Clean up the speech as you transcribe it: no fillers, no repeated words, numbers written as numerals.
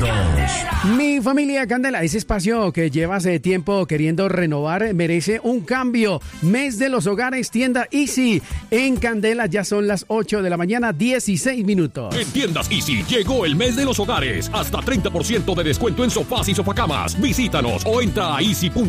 minutos. Mi familia Candela, ese espacio que llevas tiempo queriendo renovar merece un cambio. Mes de los hogares, tienda Easy. En Candela ya son las 8 de la mañana, 16 minutos. En tiendas Easy llegó el mes de los hogares. Hasta 30% de descuento en sofás y sofacamas. Visítanos o entra a easy.com.